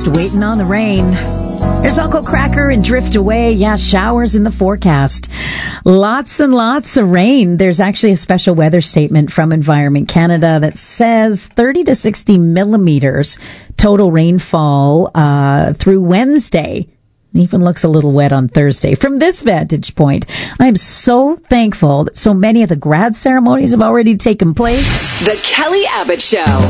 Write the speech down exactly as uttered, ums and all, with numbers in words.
Just waiting on the rain. There's Uncle Cracker and Drift Away. Yeah, showers in the forecast. Lots and lots of rain. There's actually a special weather statement from Environment Canada that says thirty to sixty millimeters total rainfall uh, through Wednesday. Even looks a little wet on Thursday. From this vantage point, I am so thankful that so many of the grad ceremonies have already taken place. The Kelly Abbott Show.